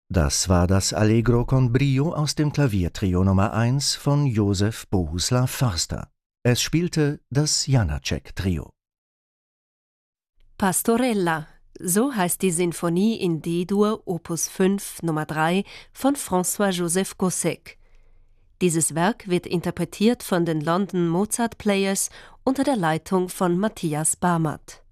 Das war das Allegro con Brio aus dem Klaviertrio Nummer 1 von Josef Bohuslav Förster. Es spielte das Janáček-Trio. Pastorella, so heißt die Sinfonie in D-Dur Opus 5 Nummer 3 von François-Joseph Gossec. Dieses Werk wird interpretiert von den London Mozart Players unter der Leitung von Matthias Barmert.